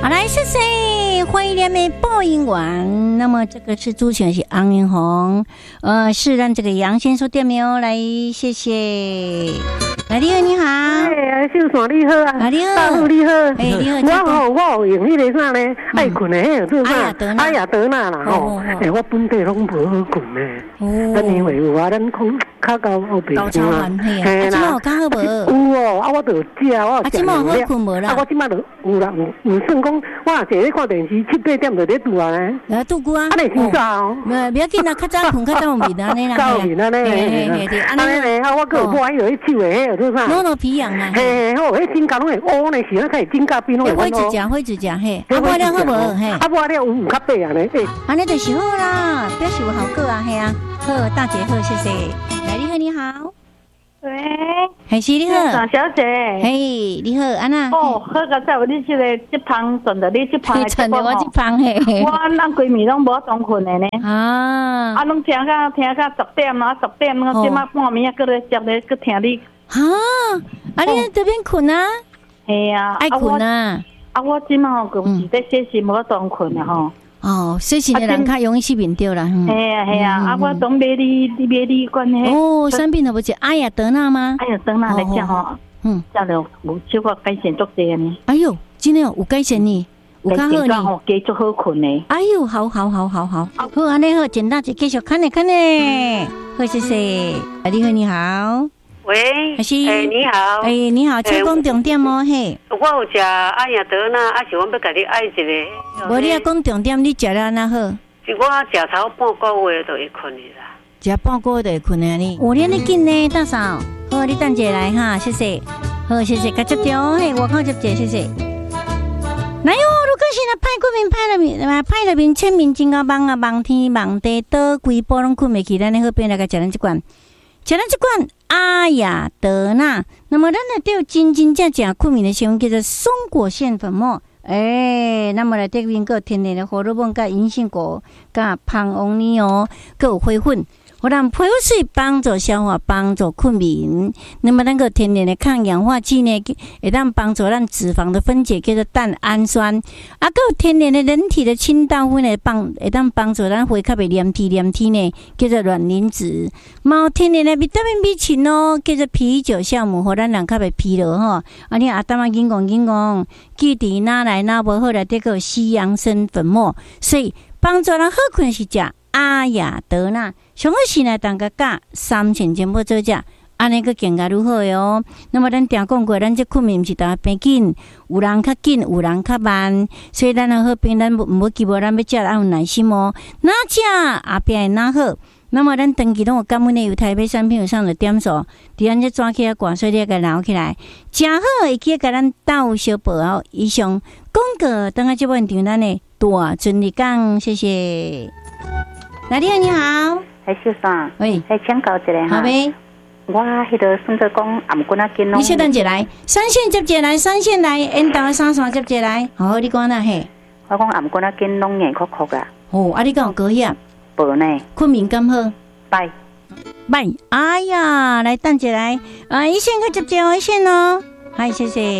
好，来，谢谢欢迎连美播音完。那么这个是主持人是安云红，是让这个杨先生店名哦，来，谢谢。来，你好，你好。 哎，秀爽你好啊！ 你好， 大夫你好。 哎，你好。 我有用迄个啥呢？爱困的迄个做啥？阿雅德纳啦吼。哎，我本地拢无好困的。哦。咱因为有啊，咱空较到后边啊。 嘿啦。今有较好无？ 有哦，啊，我就食，我食。今嘛好困无啦？ 啊，我今嘛就有啦，有算讲，我也坐咧看电视，7、8点就咧拄啊咧。 来拄久啊？ 啊，你先早哦。 不要紧啊，较早困，较早眠安尼啦。 早眠安尼。嘿，安尼咧，啊，我个有买迄个手的迄个做啥？ 攞到皮痒啦。 嘿，好，迄指甲拢会乌呢，是啊，开始指甲变拢会乌。 会一只嘿。啊，我了好无嘿？ 啊，我了有较白啊咧。 安尼就是好啦，表示有效果啊，嘿啊。好，大姐好，谢谢。来，你好，你好。 喂， 还是你好， 张小姐。 嘿，你好，安娜。 哦，好个在有你这旁转到你这旁的转到我这旁嘿。 我咱闺蜜拢无当困的呢。 啊。 啊，拢听到10点啊，10点我即马半暝啊，搁咧接咧，搁听你。 啊，啊你这边困啊？ 嘿啊， 爱困啊。 啊，我即马吼就是在写信无当困的吼。 哦，写信的人较容易失眠掉啦。 嘿啊嘿啊，啊我总买你关系。 哦，产品都不是阿雅德纳吗？ 阿雅德纳来讲吼，食了有小可改善足济呢。 哎呦，真的有改善呢，有较好呢。 加足好困呢。 哎呦，好，好安尼好，简单就继续看呢。好，谢谢。你好，你好。 喂， 还是你好， 你好，请讲重点哦，嘿。 我有食阿雅德纳，是阮要甲你爱一个。 无你要讲重点，你食了哪好？ 是我食头半个月就会困去啦。 食半个月就会困啊你？我练得紧呢，大嫂。好，你等下来哈，谢谢。好，谢谢，甲接着嘿，我靠接着，谢谢。来哟，如果是那派过面派了面签名真够忙啊，忙天忙地，倒规波拢困袂去，咱咧好边来甲食咱这罐。食咱这款阿雅德纳，那么咱呢都有真正困眠的成分叫做松果腺粉末，那么来这边个天然的荷尔蒙、甲银杏果、甲胖翁尼哦，各有花粉。我让皮肤水帮助消化，帮助困眠。那么，那个天然的抗氧化剂呢，会当帮助咱脂肪的分解，叫做蛋氨酸。啊，还有天然的人体的清道夫呢，会当帮助咱肺较袂黏体呢，叫做卵磷脂。有天然的维他命 B7哦，叫做啤酒酵母，互咱人较袂疲劳吼。啊，你阿当啊，紧讲，记伫哪来哪无好来这个西洋参粉末，所以帮助咱好困是食阿雅德纳。上好是呢，当个价3000钱要做价，安尼个更加如何哟？那么咱定讲过，咱这困眠毋是大变紧，有人较紧，有人较慢，所以咱好病，咱唔好期望咱要食要有耐心哦。哪食后壁会哪好？那么咱长期拢有感恩的有台北产品有上的点数，伫咱这抓起来挂，所以你个留起来，真好会记甲咱斗小报哦。以上广告，等下这问题咱的大顺利讲，谢谢。来，你好，你好。 还是啥？ 喂， 还请教一下哈。 好呗。 我迄个算做讲，暗棍仔紧拢。 你稍等一下来，三线接一来，三线来，引导三线接一来。好，你讲哪嘿？ 我讲暗棍仔紧拢硬酷啦。 哦，啊，你讲有高血？ 无呢。 困眠敢好？ 拜。 哎呀，来等一下来，一线快接一线哦。嗨，谢谢。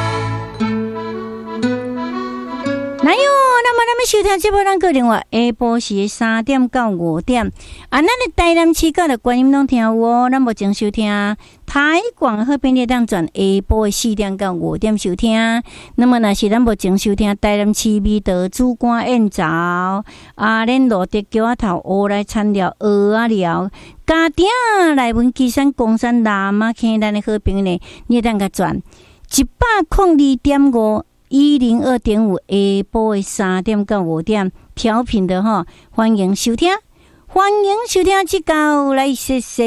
来哟，那么咱们收听这波咱个另外下晡时3点到5点，咱的台南市角的观音拢听有哦。咱目前收听台广好便利当转下晡的4点到5点收听。那么若是咱目前收听台南市美德主管宴灶咱罗德桥仔头乌来产料蚵仔料家庭来文基山公山南马坑咱的好朋友呢，你会当甲转102.5。102.5下晡的3点到5点调频的哈，欢迎收听，指教来谢谢。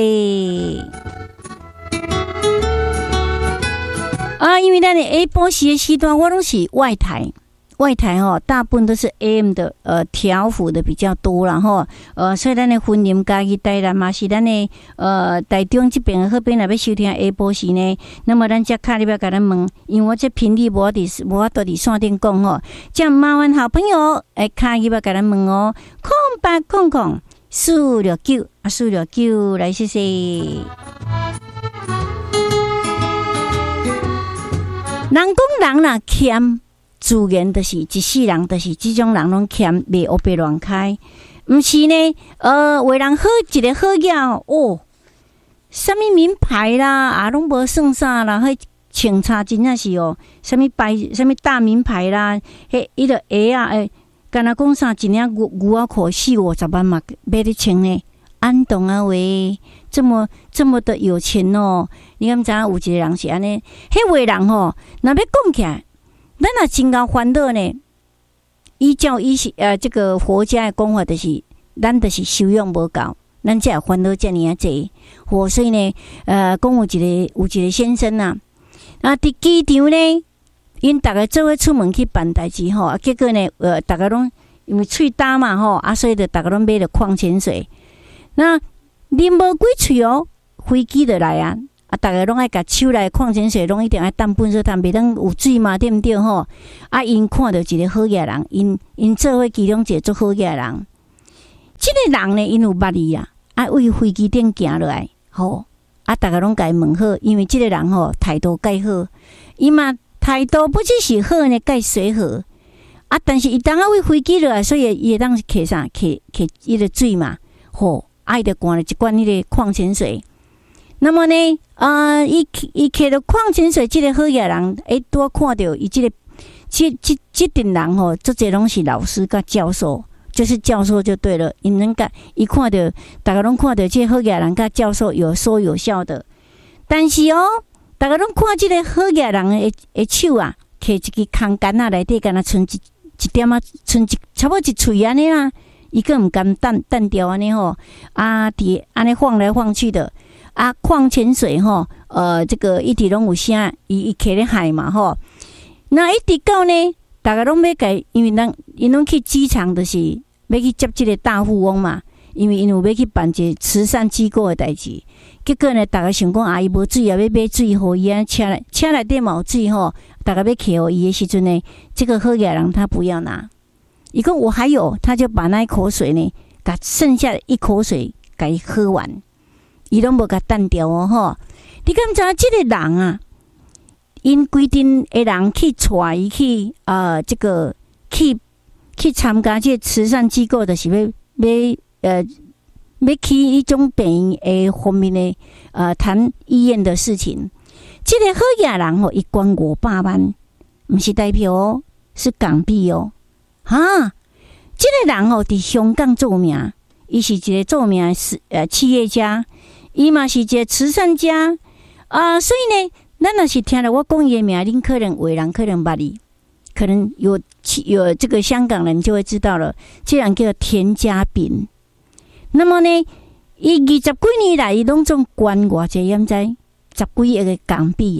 因为咱的下晡时的时段，我拢是外台大部分都是 AM 的调幅的比较多啦吼，所以咱的婚姻家己台南嘛是咱的台中这边的好边来要收听下晡时呢，那么咱只卡你要甲咱问，因为我这频率无法度伫线顶讲吼，这麻烦好朋友卡你要甲咱问哦，0800-469-469来谢谢。人讲人啦欠自然就是一世人就是这种人拢欠袂黑白乱开，毋是呢？为人好一个好囝哦，什么名牌啦，拢无算啥啦，迄穿插真正是哦，什么大名牌啦，迄伊个鞋啊，敢若讲啥一领牛仔裤40-50万嘛，买得穿呢？安懂啊喂，这么的有钱哦！你敢知影有一个人是安尼？迄位人吼，若要讲起来，咱若真够烦恼呢。依照这个佛家的讲法，就是咱就是修养无够，咱才会烦恼遮尔啊济。所以呢，讲有一个先生啊，伫机场呢，因大家做伙出门去办代志吼，结果呢，大家拢因为喙焦嘛吼，所以就大家拢买了矿泉水。那啉无几喙哦，飞机就来啊！大家拢爱甲手内矿泉水拢一定爱淡粪水，袂当有水嘛，对毋对吼？因看到一个好嘢人，因做伙其中一个做好嘢人。这个人呢，因有捌伊啊，为飞机顶行落来，吼！大家拢甲伊问好，因为这个人吼态度介好，伊嘛态度不只是好呢，介随和但是伊当为飞机落来，所以伊会当摕啥？摕伊个水嘛，吼！伊就灌了一罐迄个矿泉水。那么呢，伊摕到矿泉水，这个好嘢人，拄看到伊这阵人吼，足侪拢是老师甲教授，就是教授就对了。伊看到，大家拢看到这好嘢人甲教授有说有笑的。但是大家拢看这个好嘢人的手啊，摕一支空间内底，敢若剩一点剩差不多一喙安尼啦。伊个毋甘淡掉安尼吼，伫安尼晃来晃去的矿泉水吼，这个一直拢有声，伊摕咧海嘛吼。那一直到呢，大家拢要甲，因为因拢去机场，就是要去接这个大富翁嘛，因为因有要去办一个慈善机构的代志。结果呢，大家想讲伊无水啊，要买水互伊车内底嘛有水吼，大家要摕互伊的时阵呢，这个好嘢人他不要拿。一共我还有，他就把那一口水呢，把剩下的一口水给喝完，伊拢无甲淡掉吼。你敢知这个人啊？因规定的人去带伊去这个去参加这个慈善机构，就是要去一种病的方面的谈医院的事情。这个好嘢人吼，一关500万，不是代表是港币这个人伫香港做名，伊是一个做名企业家，伊嘛是一个慈善家所以呢，咱若是听了我讲伊的名，恁可能有人可能捌伊，可能有这个香港人就会知道了。这人叫田家炳。那么呢，伊20几年来，伊拢总捐偌济，掩知10几亿的港币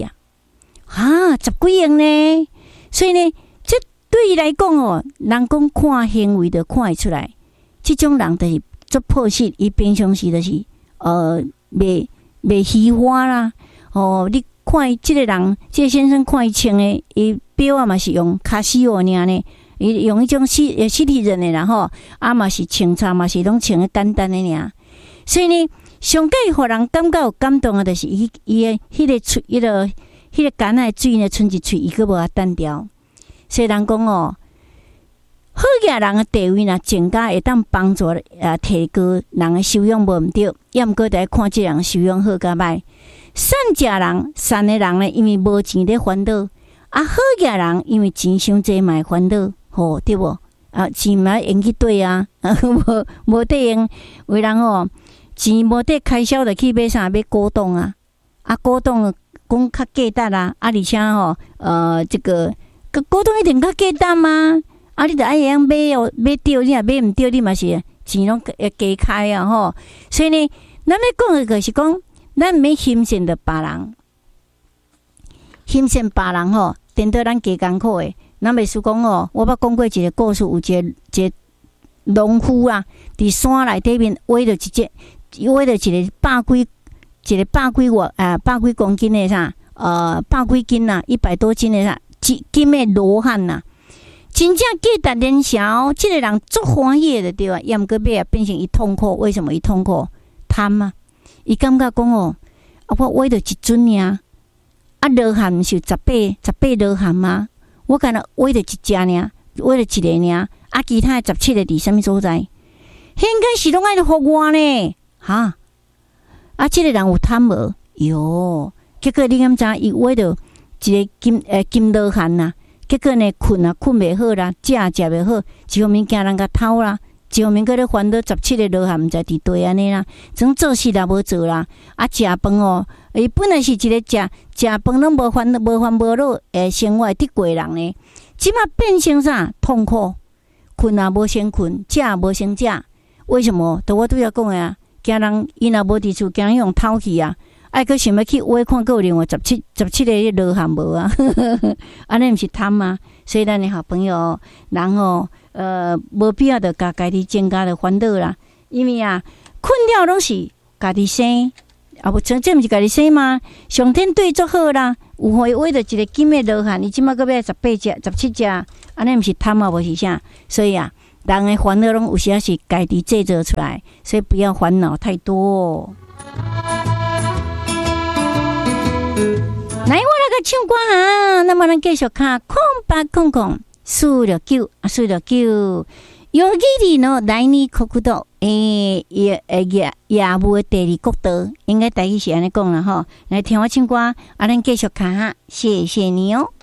10几亿呢。所以呢，这对伊来讲人讲看行为就看会出来，这种人就是做破事，伊平常时就是袂虚华啦。你看这个人，这个先生看伊穿的，伊表嘛是用卡西欧尔呢，伊用一种实体人的然后嘛是穿插嘛是拢穿的简单的尔。所以呢，上界互人感觉有感动的，就是伊的迄个喙，迄个干的水呢，剩一喙，伊佫无啊淡掉。所以人讲好嘢人的地位呢，增加会当帮助提高人的修养，无毋对。要毋过得看这人修养好甲歹。善食人，善的人呢，因为无钱咧烦恼；好嘢人，因为钱伤济嘛会烦恼，对无？钱嘛用去对无得用。为人钱无得开销，就去买啥？买古董古董讲较价值而且这个古董一定较价值吗？你着爱样买买对，你若买毋对，你嘛是钱拢会加开所以呢，咱要讲的就是讲，咱毋免欣赏着别人，欣赏别人等到咱加艰苦的。咱袂输讲我捌讲过一个故事，有一个农夫伫山内底面挖着一个100几公斤的100几斤100多斤的金的罗汉真正价值连城这个人足欢喜的对啊，也毋过尾变成伊痛苦。为什么伊痛苦？贪伊感觉讲我挖着一尊尔罗汉是18罗汉吗？ 我敢若挖着一只尔，挖着一个尔，啊，其他的17个伫什么所在？现今是拢爱互我呢，哈！啊，这个人有贪无？哟，结果你敢知？伊挖着一个金罗汉呐，结果呢困啊困袂好啦，食袂好，一方面惊人甲偷啦，一方面搁咧烦恼17个罗汉毋知伫地安尼啦，总做事也无做啦，啊食饭哦，伊本来是一个食饭拢无烦无恼诶生活得过人呢，即马变成啥？痛苦，困啊无先困，食无先食，为什么？都我拄要讲诶啊，惊人伊若无伫厝，惊伊用偷去啊。爱阁想要去挖看，阁有另外17个罗汉无啊？安尼毋是贪吗？所以咱的好朋友，然后无必要的甲家己增加的烦恼啦。因为啊，困了拢是家己生，啊不，这毋是家己生吗？上天对足好啦，有互伊挖着一个金的罗汉，伊即马阁要18只、17只，安尼毋是贪啊，无是啥？所以啊，人的烦恼拢有时是家己制造出来，所以不要烦恼太多。来，我来个唱歌哈，那么咱继续看空白空空469啊469，有几里呢？来年国道夜幕的第2国道，应该大意是安尼讲啦吼。来听我唱歌，啊，咱继续看哈，谢谢你哦。